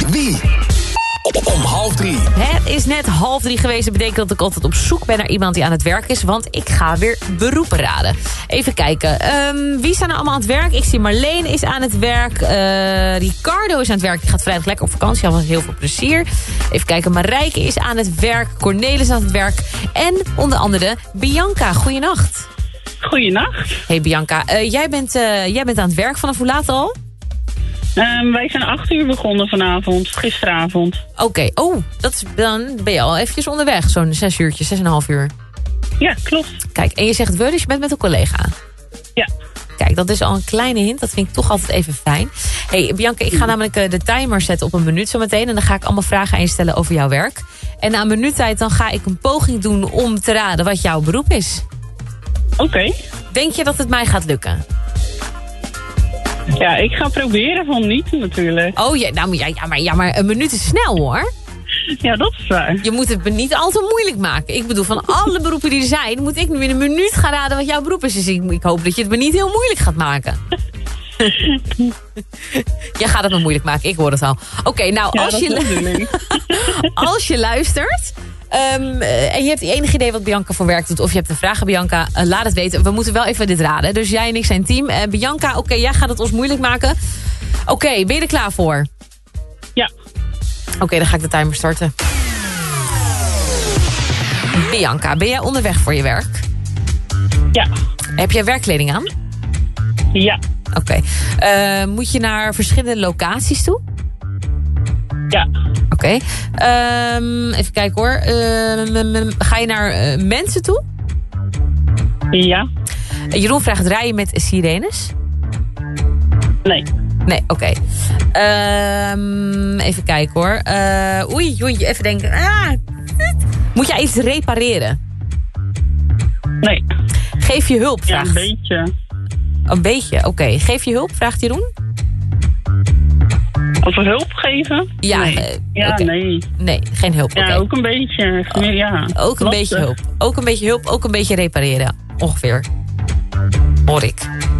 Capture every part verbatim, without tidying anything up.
Wie? Om half drie. Het is net half drie geweest. Dat betekent dat ik altijd op zoek ben naar iemand die aan het werk is. Want ik ga weer beroepen raden. Even kijken. Um, wie staan er allemaal aan het werk? Ik zie Marleen is aan het werk. Uh, Ricardo is aan het werk. Die gaat vrijdag lekker op vakantie. Alvast heel veel plezier. Even kijken. Marijke is aan het werk. Cornelis is aan het werk. En onder andere Bianca. Goeienacht. Goeienacht. Hey Bianca. Uh, jij, bent, uh, jij bent aan het werk vanaf hoe laat al? Um, wij zijn acht uur begonnen vanavond, gisteravond. Oké, okay. oh, dat is, dan ben je al eventjes onderweg. Zo'n zes uurtjes, zes en een half uur. Ja, klopt. Kijk, en je zegt we, dus je bent met een collega. Ja. Kijk, dat is al een kleine hint. Dat vind ik toch altijd even fijn. Hey Bianca, ik ga namelijk uh, de timer zetten op een minuut zometeen. En dan ga ik allemaal vragen aan je stellen over jouw werk. En na een minuut tijd dan ga ik een poging doen om te raden wat jouw beroep is. Oké. Okay. Denk je dat het mij gaat lukken? Ja, ik ga proberen van niet natuurlijk. Oh ja, nou, ja, ja, maar, ja, maar een minuut is snel hoor. Ja, dat is waar. Je moet het me niet al te moeilijk maken. Ik bedoel, van alle beroepen die er zijn, moet ik nu in een minuut gaan raden wat jouw beroep is. Dus ik, ik hoop dat je het me niet heel moeilijk gaat maken. Jij gaat het me moeilijk maken, ik hoor het al. Oké, okay, nou, ja, als, je, als je luistert... Um, en je hebt enig idee wat Bianca voor werk doet... of je hebt een vraag aan Bianca, uh, laat het weten. We moeten wel even dit raden. Dus jij en ik zijn team. Uh, Bianca, oké, okay, jij gaat het ons moeilijk maken. Oké, okay, ben je er klaar voor? Ja. Oké, okay, dan ga ik de timer starten. Bianca, ben jij onderweg voor je werk? Ja. Heb jij werkkleding aan? Ja. Oké. Okay. Uh, moet je naar verschillende locaties toe? Ja. Oké. Okay. Um, even kijken hoor. Uh, ga je naar uh, mensen toe? Ja. Uh, Jeroen vraagt, rij je met sirenes? Nee. Nee, oké. Okay. Um, even kijken hoor. Uh, oei, oei, even denken. Ah, moet jij iets repareren? Nee. Geef je hulp, vraagt. Ja, een beetje. Een beetje, oké. Okay. Geef je hulp, vraagt Jeroen? Over hulp geven? Ja, nee. Uh, ja okay. nee. Nee, geen hulp. Ja, okay. ook een beetje. Oh, ja, ook een lastig. beetje hulp. Ook een beetje hulp, ook een beetje repareren. Ongeveer. Hoor ik.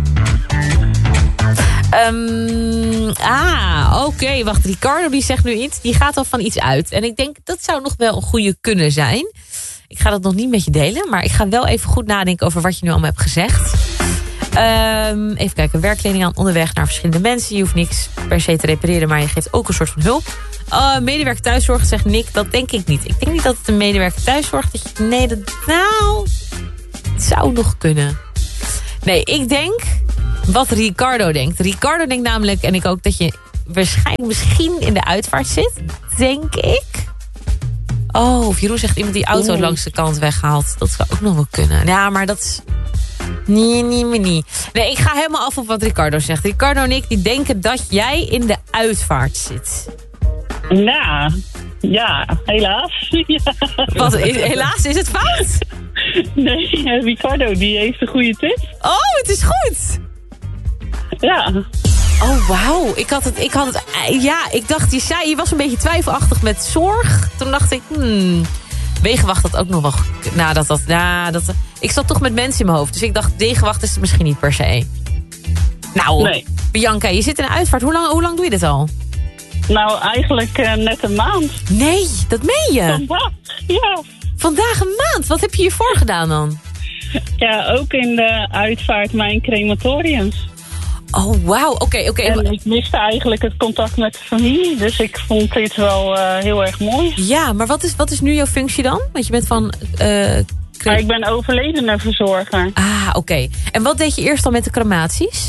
Um, ah, oké. Okay. Wacht, Ricardo die zegt nu iets. Die gaat al van iets uit. En ik denk, dat zou nog wel een goede kunnen zijn. Ik ga dat nog niet met je delen. Maar ik ga wel even goed nadenken over wat je nu allemaal hebt gezegd. Um, even kijken, werkkleding aan onderweg naar verschillende mensen. Je hoeft niks per se te repareren, maar je geeft ook een soort van hulp. Uh, medewerker thuiszorg, zegt Nick, dat denk ik niet. Ik denk niet dat het een medewerker thuiszorg is. Nee, dat, nou, het zou nog kunnen. Nee, ik denk wat Ricardo denkt. Ricardo denkt namelijk, en ik ook, dat je waarschijnlijk misschien in de uitvaart zit. Denk ik. Oh, of Jeroen zegt iemand die auto Oeh. langs de kant weghaalt. Dat zou ook nog wel kunnen. Ja, maar dat is... Nee, nee, nee, nee. Nee, ik ga helemaal af op wat Ricardo zegt. Ricardo en ik die denken dat jij in de uitvaart zit. Nou, ja, helaas. Ja. Wat, helaas, is het fout? Nee, Ricardo die heeft een goede tip. Oh, het is goed. Ja. Oh, wauw. Ik had het, ik had het, ja, ik dacht, je zei, je was een beetje twijfelachtig met zorg. Toen dacht ik, hmm... Wegenwacht dat ook nog wel... Nou, dat, dat, nou, dat, ik zat toch met mensen in mijn hoofd. Dus ik dacht, wegenwacht is het misschien niet per se. Nou, nee. Bianca, je zit in een uitvaart. Hoe lang, hoe lang doe je dit al? Nou, eigenlijk uh, net een maand. Nee, dat meen je? Vandaag, ja. Vandaag een maand? Wat heb je hiervoor gedaan dan? Ja, ook in de uitvaart mijn crematoriums. Oh, wauw. Oké, okay, oké. Okay. En ik miste eigenlijk het contact met de familie. Dus ik vond dit wel uh, heel erg mooi. Ja, maar wat is, wat is nu jouw functie dan? Want je bent van... Uh, ja, ik ben overledenenverzorger. Ah, oké. Okay. En wat deed je eerst dan met de crematies?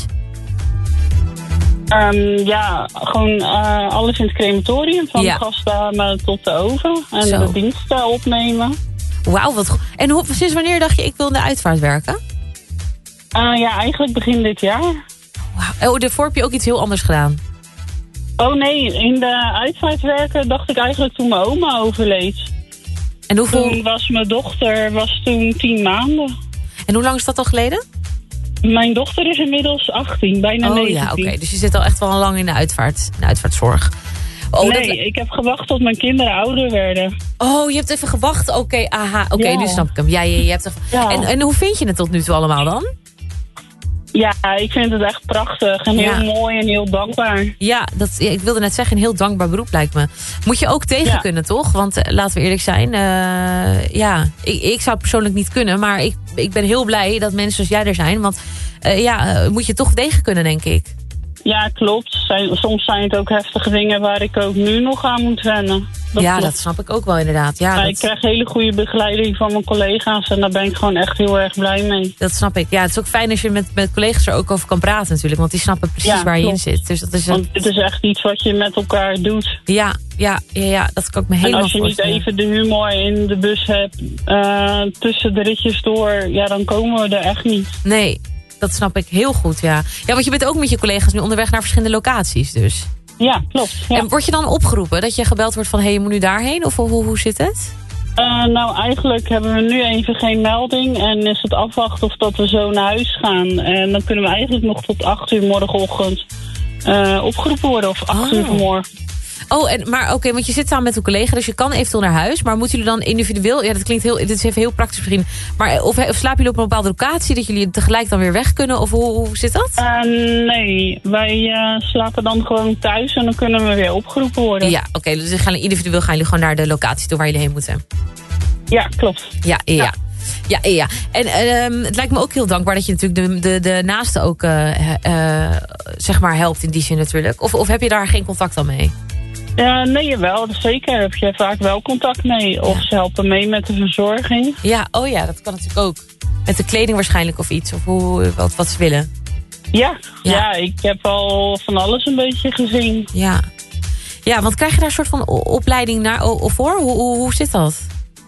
Um, ja, gewoon uh, alles in het crematorium. Van ja. de gasdame tot de oven. En Zo. de diensten opnemen. Wauw, wat goed. En hoe, sinds wanneer dacht je, ik wil in de uitvaart werken? Uh, ja, eigenlijk begin dit jaar. Wauw. Oh, daarvoor heb je ook iets heel anders gedaan? Oh nee, in de uitvaart werken dacht ik eigenlijk toen mijn oma overleed. En hoeveel... Toen was mijn dochter was toen tien maanden. En hoe lang is dat al geleden? Mijn dochter is inmiddels achttien, bijna oh, negentien. Ja, oké. Okay. Dus je zit al echt wel lang in de uitvaart, in de uitvaartzorg. Oh, nee, dat... ik heb gewacht tot mijn kinderen ouder werden. Oh, je hebt even gewacht? Oké, okay, aha. Oké, okay, ja. Nu snap ik hem. Ja, je, je hebt even... ja. en, en hoe vind je het tot nu toe allemaal dan? Ja, ik vind het echt prachtig en heel ja. mooi en heel dankbaar. Ja, dat, ja, ik wilde net zeggen, een heel dankbaar beroep lijkt me. Moet je ook tegen ja. kunnen, toch? Want uh, laten we eerlijk zijn, uh, ja, ik, ik zou het persoonlijk niet kunnen, maar ik, ik ben heel blij dat mensen zoals jij er zijn. Want uh, ja, uh, moet je toch tegen kunnen, denk ik. Ja, klopt. Zijn, soms zijn het ook heftige dingen waar ik ook nu nog aan moet wennen. Dat ja, klopt. Dat snap ik ook wel inderdaad. Ja, ja, dat... Ik krijg hele goede begeleiding van mijn collega's en daar ben ik gewoon echt heel erg blij mee. Dat snap ik. Ja, het is ook fijn als je met, met collega's er ook over kan praten natuurlijk, want die snappen precies ja, waar klopt. je in zit. Dus dat is want het is echt iets wat je met elkaar doet. Ja, ja, ja, ja dat kan ik me helemaal voorstellen. En als je niet even de humor in de bus hebt uh, tussen de ritjes door, ja, dan komen we er echt niet. Nee. Dat snap ik heel goed, ja. Ja, want je bent ook met je collega's nu onderweg naar verschillende locaties, dus. Ja, klopt. Ja. En word je dan opgeroepen dat je gebeld wordt van, hé, hey, je moet nu daarheen? Of hoe, hoe zit het? Uh, nou, eigenlijk hebben we nu even geen melding. En is het afwachten of dat we zo naar huis gaan. En dan kunnen we eigenlijk nog tot acht uur morgenochtend uh, opgeroepen worden. Of acht oh. uur vanmorgen. Oh, en, maar oké, okay, want je zit samen met een collega, dus je kan eventueel naar huis. Maar moeten jullie dan individueel, ja, dat klinkt heel, dit is even heel praktisch misschien. Maar of, of slapen jullie op een bepaalde locatie, dat jullie tegelijk dan weer weg kunnen? Of hoe, hoe zit dat? Uh, nee, wij uh, slapen dan gewoon thuis en dan kunnen we weer opgeroepen worden. Ja, oké, okay, dus gaan, individueel gaan jullie gewoon naar de locatie toe waar jullie heen moeten. Ja, klopt. Ja, ja. ja. Ja, ja. En uh, het lijkt me ook heel dankbaar dat je natuurlijk de, de, de naasten ook uh, uh, zeg maar helpt in die zin natuurlijk. Of, of heb je daar geen contact dan mee? Ja, nee, jawel, zeker. Daar heb je vaak wel contact mee. Of ja. ze helpen mee met de verzorging. Ja, oh ja, dat kan natuurlijk ook. Met de kleding waarschijnlijk of iets. Of hoe, wat, wat ze willen. Ja, ja, ja, ik heb al van alles een beetje gezien. Ja, ja, want krijg je daar een soort van opleiding naar, of voor? Hoe, hoe, hoe zit dat?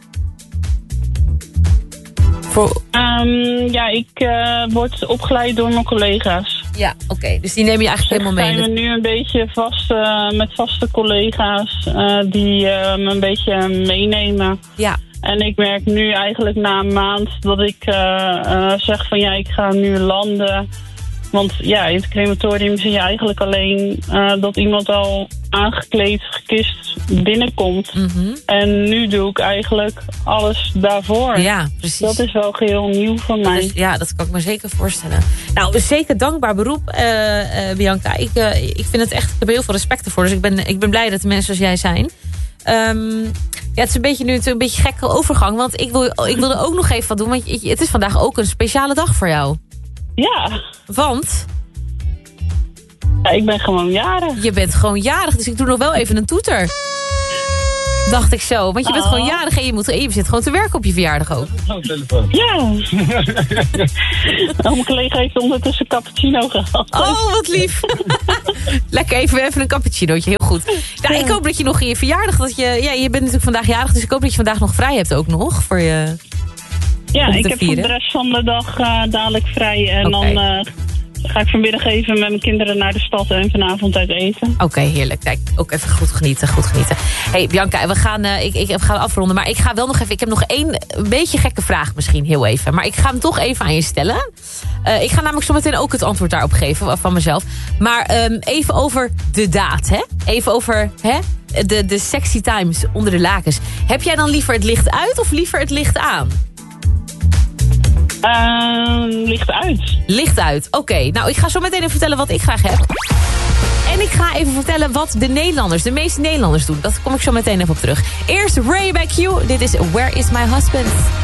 Voor... Um, ja, ik uh, word opgeleid door mijn collega's. Ja, oké. Okay. Dus die neem je eigenlijk helemaal mee. Zijn we nu een beetje vast uh, met vaste collega's uh, die uh, me een beetje meenemen. Ja. En ik merk nu eigenlijk na een maand dat ik uh, uh, zeg van ja, ik ga nu landen. Want ja, in het crematorium zie je eigenlijk alleen uh, dat iemand al aangekleed, gekist binnenkomt. Mm-hmm. En nu doe ik eigenlijk alles daarvoor. Ja, precies. Dat is wel geheel nieuw voor mij. Dat is, ja, dat kan ik me zeker voorstellen. Nou, zeker dankbaar beroep, uh, uh, Bianca. Ik, uh, ik vind het echt, ik heb heel veel respect ervoor. Dus ik ben, ik ben blij dat de mensen zoals jij zijn. Um, ja, het is een beetje nu een beetje gekke overgang. Want ik, wil, ik wilde ook nog even wat doen. Want het is vandaag ook een speciale dag voor jou. Ja. Want? Ja, ik ben gewoon jarig. Je bent gewoon jarig, dus ik doe nog wel even een toeter. Dacht ik zo. Want je bent oh. gewoon jarig en je, moet, je zit gewoon te werken op je verjaardag ook. Ja. Mijn collega heeft ondertussen een cappuccino gehad. Oh, wat lief. Lekker even, even een cappuccinootje, heel goed. Nou, ik hoop dat je nog in je verjaardag, dat je, ja, je bent natuurlijk vandaag jarig, dus ik hoop dat je vandaag nog vrij hebt ook nog voor je. Ja, ik heb voor de rest van de dag uh, dadelijk vrij. En okay. dan uh, ga ik vanmiddag even met mijn kinderen naar de stad en vanavond uit eten. Oké, okay, heerlijk. Kijk, ook even goed genieten, goed genieten. Hey Bianca, we gaan, uh, ik, ik ga afronden, maar ik ga wel nog even, ik heb nog één een beetje gekke vraag misschien, heel even. Maar ik ga hem toch even aan je stellen. Uh, ik ga namelijk zo meteen ook het antwoord daarop geven van mezelf. Maar um, even over de daad, hè? Even over, hè? De, de sexy times onder de lakens. Heb jij dan liever het licht uit of liever het licht aan? Uh, licht uit. Licht uit, oké. Okay. Nou, ik ga zo meteen even vertellen wat ik graag heb. En ik ga even vertellen wat de Nederlanders, de meeste Nederlanders doen. Dat kom ik zo meteen even op terug. Eerst Ray by Q. Dit is Where is my husband?